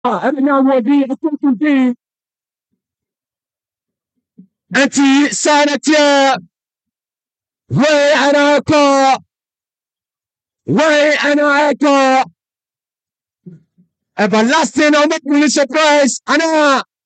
أنا وديعتكم فيه أنت سانتيا وأنا أكا وأنا أكا everlasting or not really surprise أنا